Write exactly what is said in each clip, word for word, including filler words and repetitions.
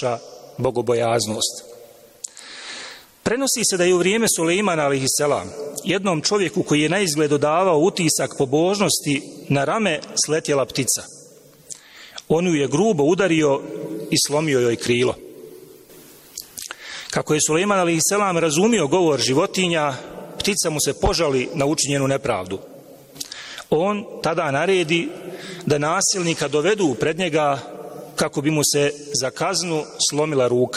vaša bogobojaznost. Prenosi se da je u vrijeme Sulejmana alejhiselam jednom čovjeku koji je na izgled dodavao utisak pobožnosti na rame sletjela ptica. On ju je grubo udario i slomio joj krilo. Kako je Sulejman alejhiselam razumio govor životinja, ptica mu se požali na učinjenu nepravdu. On tada naredi da nasilnika dovedu pred njega kako bi mu se za kaznu slomila ruka.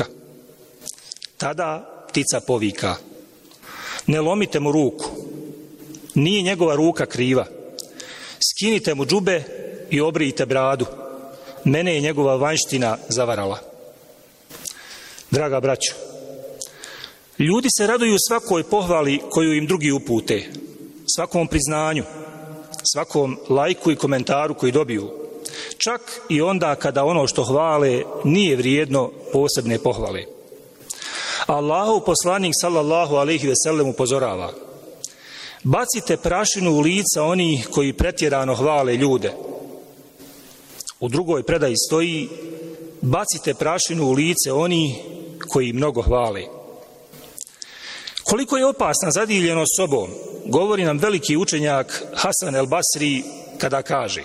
Tada ptica povika: ne lomite mu ruku, nije njegova ruka kriva. Skinite mu džube i obrijte bradu, mene je njegova vanjština zavarala. Draga braćo, ljudi se raduju svakoj pohvali koju im drugi upute, svakom priznanju, svakom lajku i komentaru koji dobiju, čak i onda kada ono što hvale nije vrijedno posebne pohvale. Allahov poslanik sallallahu alejhi ve sellem upozorava: bacite prašinu u lica onih koji pretjerano hvale ljude. U drugoj predaji stoji: bacite prašinu u lice onih koji mnogo hvale. Koliko je opasna zadivljenost sobom, govori nam veliki učenjak Hasan el Basri kada kaže: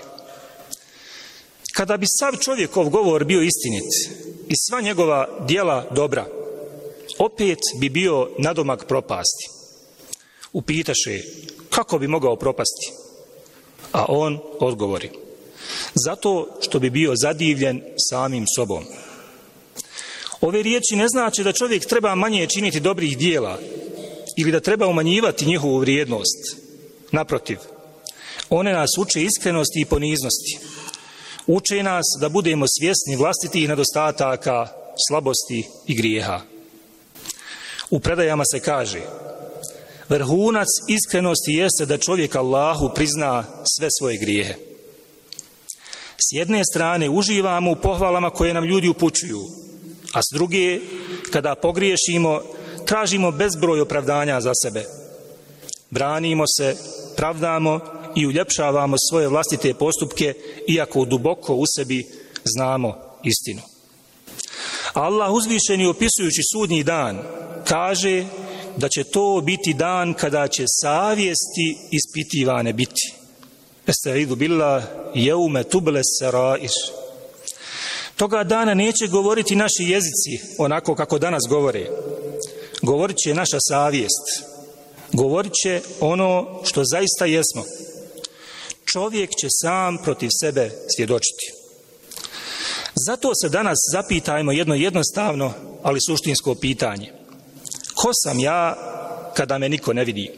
kada bi sav čovjekov govor bio istinit i sva njegova djela dobra, opet bi bio nadomak propasti. Upitaše: kako bi mogao propasti? A on odgovori: zato što bi bio zadivljen samim sobom. Ove riječi ne znači da čovjek treba manje činiti dobrih dijela ili da treba umanjivati njihovu vrijednost. Naprotiv, one nas uče iskrenosti i poniznosti. Uče nas da budemo svjesni vlastitih nedostataka, slabosti i grijeha. U predajama se kaže: vrhunac iskrenosti jeste da čovjek Allahu prizna sve svoje grijehe. S jedne strane uživamo u pohvalama koje nam ljudi upućuju, a s druge, kada pogriješimo, tražimo bezbroj opravdanja za sebe. Branimo se, pravdamo i uljepšavamo svoje vlastite postupke, iako duboko u sebi znamo istinu. Allah uzvišeni, opisujući sudnji dan, kaže da će to biti dan kada će savjesti ispitivane biti. Estaizu billah, jeume tuble serair. Toga dana neće govoriti naši jezici onako kako danas govore. Govorit će naša savjest. Govorit će ono što zaista jesmo. Čovjek će sam protiv sebe svjedočiti. Zato se danas zapitajmo jedno jednostavno, ali suštinsko pitanje: ko sam ja kada me niko ne vidi?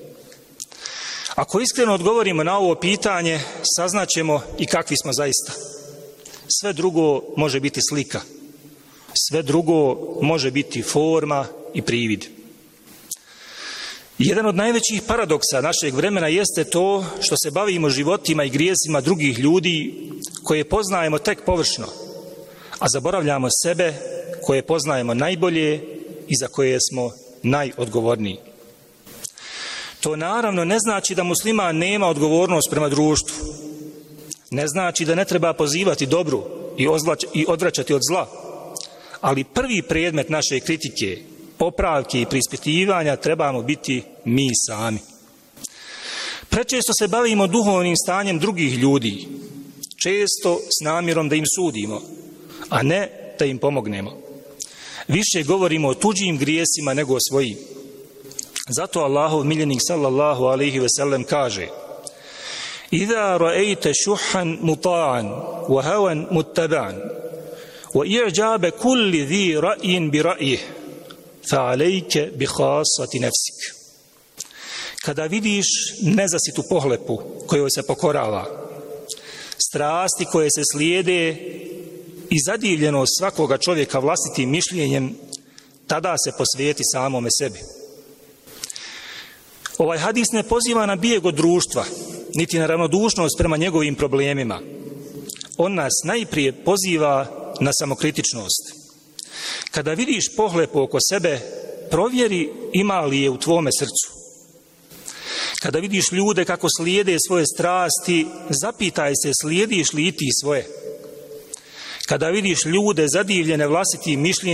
Ako iskreno odgovorimo na ovo pitanje, saznaćemo i kakvi smo zaista. Sve drugo može biti slika. Sve drugo može biti forma i privid. Jedan od najvećih paradoksa našeg vremena jeste to što se bavimo životima i grijesima drugih ljudi koje poznajemo tek površno, a zaboravljamo sebe koje poznajemo najbolje i za koje smo najodgovorniji. To naravno ne znači da musliman nema odgovornost prema društvu. Ne znači da ne treba pozivati dobru i, ozlač, i odvraćati od zla. Ali prvi predmet naše kritike, popravke i preispitivanja trebamo biti mi sami. Prečesto se bavimo duhovnim stanjem drugih ljudi, često s namjerom da im sudimo, a ne da im pomognemo. Više govorimo o tuđim grijesima nego o svojim. Zato Allahov miljenik sallallahu alejhi ve sellem kaže: Iza ra'ayta shuhan muta'an wa hawan muttaban wa i'jaba kulli dhi ra'yin bi ra'yihi fa alayka bi khassati nafsik. Kada vidiš nezasitu pohlepu kojoj se pokorava, strasti koje se slijede i zadivljenost svakoga čovjeka vlastitim mišljenjem, tada se posvijeti samome sebi. Ovaj hadis ne poziva na bijeg od društva, niti na ravnodušnost prema njegovim problemima. On nas najprije poziva na samokritičnost. Kada vidiš pohlepu oko sebe, provjeri ima li je u tvome srcu. Kada vidiš ljude kako slijede svoje strasti, zapitaj se slijediš li i ti svoje. Kada vidiš ljude zadivljene vlastitim mišljenjem,